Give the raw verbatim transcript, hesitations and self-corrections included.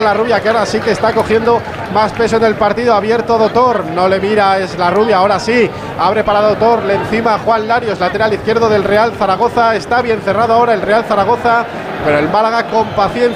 La Rubia, que ahora sí que está cogiendo más peso en el partido. Abierto Dotor, no le mira, es La Rubia, ahora sí, abre para Dotor, le encima Juan Larios, lateral izquierdo del Real Zaragoza. Está bien cerrado ahora el Real Zaragoza, pero el Málaga con paciencia.